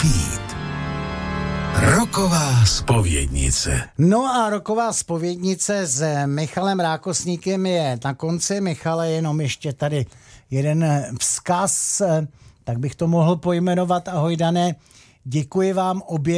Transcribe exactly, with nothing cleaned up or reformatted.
být. Roková zpovědnice. No a roková zpovědnice s Michalem Rákosníkem je na konci. Michale, jenom ještě tady jeden vzkaz, tak bych to mohl pojmenovat. Ahoj Dané, děkuji vám obě